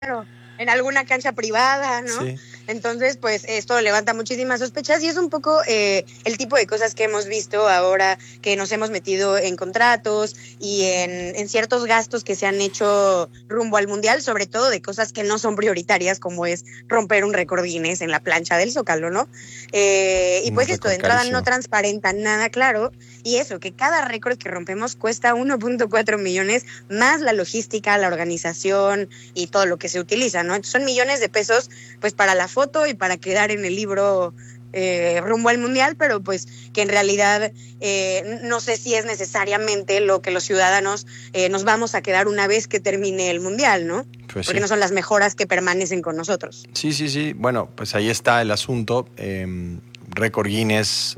en alguna cancha privada, ¿no? Sí. Entonces, pues esto levanta muchísimas sospechas y es un poco el tipo de cosas que hemos visto ahora que nos hemos metido en contratos y en ciertos gastos que se han hecho rumbo al Mundial, sobre todo de cosas que no son prioritarias, como es romper un récord Guinness en la plancha del Zócalo, ¿no? Y pues esto de entrada carísimo. no transparenta nada claro, y eso, que cada récord que rompemos cuesta 1.4 millones, más la logística, la organización y todo lo que se utiliza, ¿no? Entonces son millones de pesos pues para la foto y para quedar en el libro rumbo al Mundial, pero pues que en realidad no sé si es necesariamente lo que los ciudadanos nos vamos a quedar una vez que termine el Mundial, ¿no? Pues porque sí. no son las mejoras que permanecen con nosotros. Sí. Bueno, pues ahí está el asunto. Récord Guinness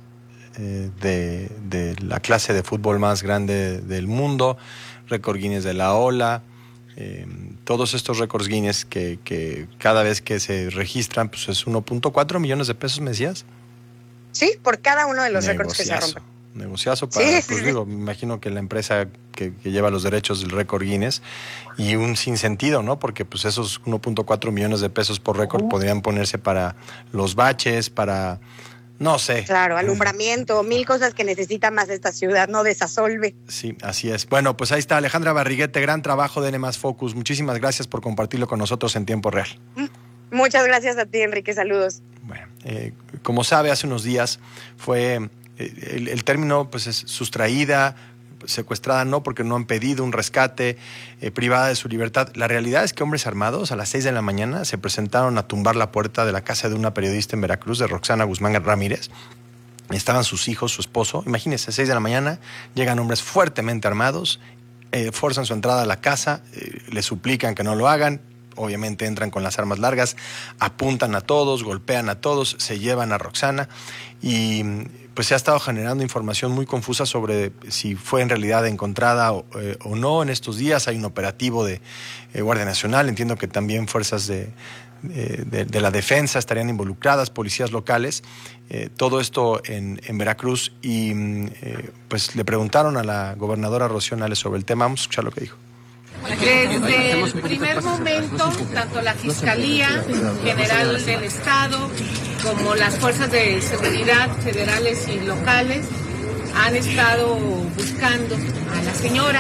de la clase de fútbol más grande del mundo, récord Guinness de la ola, todos estos récords Guinness que cada vez que se registran pues es 1.4 millones de pesos, ¿me decías? Sí, por cada uno de los récords que se rompen. Negociazo para, Sí, pues digo, me imagino que la empresa que lleva los derechos del récord Guinness, y un sinsentido, ¿no? Porque pues esos 1.4 millones de pesos por récord podrían ponerse para los baches, para, no sé. Claro, alumbramiento, mil cosas que necesita más esta ciudad, no desasolve. Sí, así es. Bueno, pues ahí está Alejandra Barriguete, gran trabajo de N+ Focus. Muchísimas gracias por compartirlo con nosotros en tiempo real. Muchas gracias a ti, Enrique, saludos. Bueno, como sabe, hace unos días fue el término pues es sustraída, secuestrada, no, porque no han pedido un rescate, privada de su libertad. La realidad es que hombres armados a las 6 de la mañana se presentaron a tumbar la puerta de la casa de una periodista en Veracruz, de Roxana Guzmán Ramírez. Estaban sus hijos, su esposo. Imagínense, 6 de la mañana, llegan hombres fuertemente armados, forzan su entrada a la casa, le suplican que no lo hagan. Obviamente entran con las armas largas, apuntan a todos, golpean a todos, se llevan a Roxana, y pues se ha estado generando información muy confusa sobre si fue en realidad encontrada o no en estos días. Hay un operativo de Guardia Nacional, entiendo que también fuerzas de la defensa estarían involucradas, policías locales, todo esto en Veracruz, y pues le preguntaron a la gobernadora Rocío Nale sobre el tema. Vamos a escuchar lo que dijo. Desde el primer momento, tanto la Fiscalía General del Estado como las fuerzas de seguridad federales y locales han estado buscando a la señora.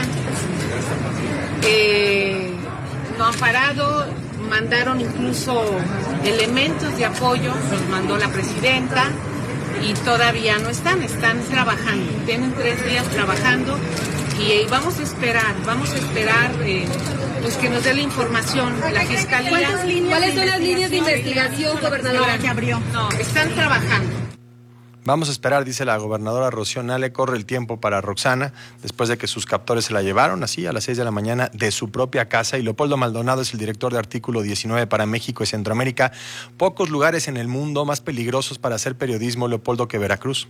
No han parado, mandaron incluso elementos de apoyo, los mandó la presidenta, y todavía no están trabajando, tienen 3 días trabajando. Y vamos a esperar pues que nos dé la información la Fiscalía. ¿Cuáles son las líneas de investigación, gobernadora, que abrió? No, están trabajando. Vamos a esperar, dice la gobernadora Rocío Nale. Corre el tiempo para Roxana, después de que sus captores se la llevaron así a las 6 de la mañana de su propia casa. Y Leopoldo Maldonado es el director de Artículo 19 para México y Centroamérica. Pocos lugares en el mundo más peligrosos para hacer periodismo, Leopoldo, que Veracruz.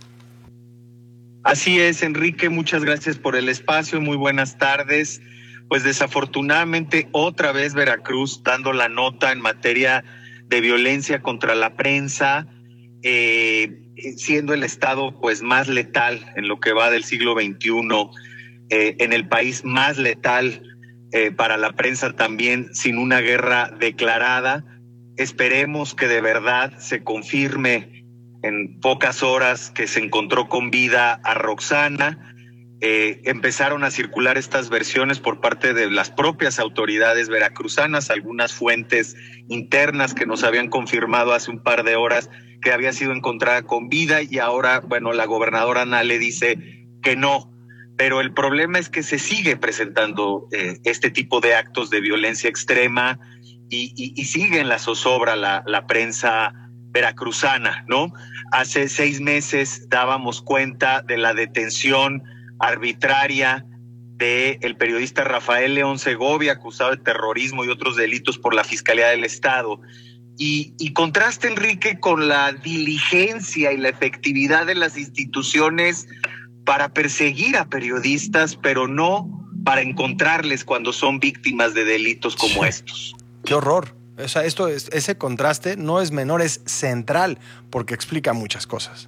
Así es, Enrique, muchas gracias por el espacio, muy buenas tardes. Pues desafortunadamente otra vez Veracruz dando la nota en materia de violencia contra la prensa, siendo el estado pues más letal en lo que va del siglo XXI, en el país más letal para la prensa también, sin una guerra declarada. Esperemos que de verdad se confirme en pocas horas que se encontró con vida a Roxana. Empezaron a circular estas versiones por parte de las propias autoridades veracruzanas, algunas fuentes internas que nos habían confirmado hace un par de horas que había sido encontrada con vida, y ahora, bueno, la gobernadora Nale dice que no. Pero el problema es que se sigue presentando este tipo de actos de violencia extrema y sigue en la zozobra la prensa veracruzana, ¿no? Hace 6 meses dábamos cuenta de la detención arbitraria del periodista Rafael León Segovia, acusado de terrorismo y otros delitos por la Fiscalía del Estado. Y contraste, Enrique, con la diligencia y la efectividad de las instituciones para perseguir a periodistas, pero no para encontrarles cuando son víctimas de delitos como estos. ¡Qué horror! O sea, ese contraste no es menor, es central, porque explica muchas cosas.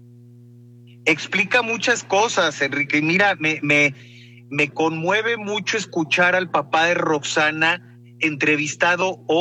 Explica muchas cosas, Enrique. Y mira, me conmueve mucho escuchar al papá de Roxana entrevistado